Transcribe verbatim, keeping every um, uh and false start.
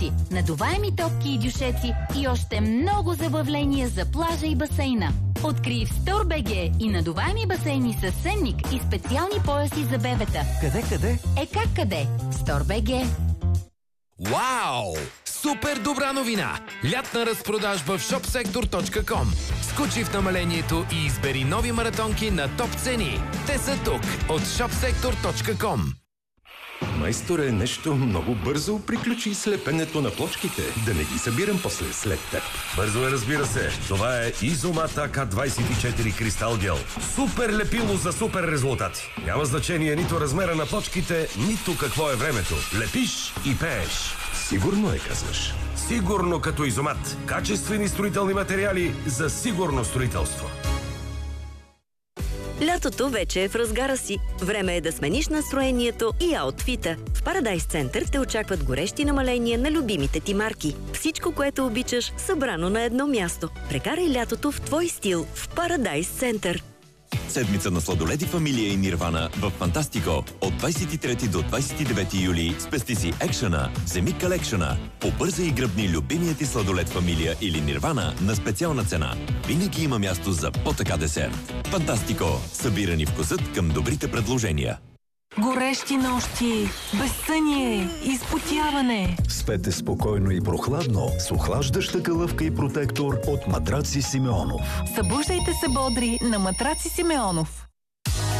продукти, надуваеми топки и дюшеци и още много забавления за плажа и басейна. Открий в StoreBG и надуваеми басейни с сенник и специални пояси за бебета. Къде, къде? Е как къде? StoreBG. Вау! Супер добра новина! Лятна разпродажба в шопсектор точка ком. Скочи в намалението и избери нови маратонки на топ цени. Те са тук от шопсектор точка ком. Майсторе, нещо много бързо приключи слепенето на плочките. Да не ги събирам после след теб. Бързо е, разбира се. Това е Изомат А К двайсет и четири Кристал Гел. Супер лепило за супер резултати. Няма значение нито размера на плочките, нито какво е времето. Лепиш и пееш. Сигурно е, казваш. Сигурно като Изомат. Качествени строителни материали за сигурно строителство. Лятото вече е в разгара си. Време е да смениш настроението и аутфита. В Парадайс Център те очакват горещи намаления на любимите ти марки. Всичко, което обичаш, събрано на едно място. Прекарай лятото в твой стил в Парадайс Център. Седмица на сладоледи Фамилия и Нирвана в Фантастико. От двайсет и трети до двайсет и девети юли спести си екшъна, вземи колекшъна. Побързай и гръбни любимият ти сладолед Фамилия или Нирвана на специална цена. Винаги има място за по-така десерт. Фантастико. Събирани вкусът към добрите предложения. Горещи нощи, безсъние, изпотяване. Спете спокойно и прохладно с охлаждаща калъвка и протектор от Матраци Симеонов. Събуждайте се бодри на Матраци Симеонов.